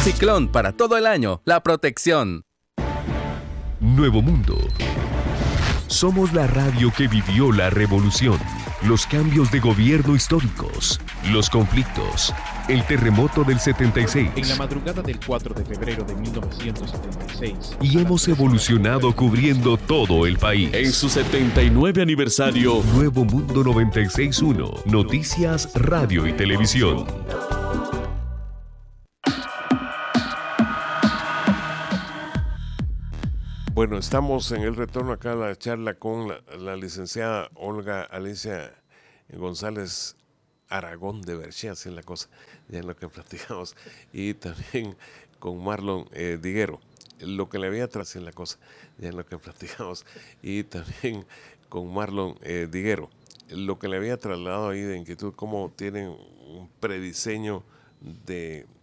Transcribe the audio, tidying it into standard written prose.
Ciclón para todo el año, la protección. Nuevo Mundo. Somos la radio que vivió la revolución, los cambios de gobierno históricos, los conflictos, el terremoto del 76. En la madrugada del 4 de febrero de 1976. Y hemos evolucionado cubriendo todo el país. En su 79 aniversario. Nuevo Mundo 96.1. Noticias, radio y televisión. Bueno, estamos en el retorno acá a la charla con la licenciada Olga Alicia González Aragón de Berchea, así es la cosa, ya en lo que platicamos, y también con Marlon Diguero, lo que le había tras en la cosa, ya en lo que platicamos, y también con Marlon Diguero, lo que le había trasladado ahí de inquietud, cómo tienen un prediseño de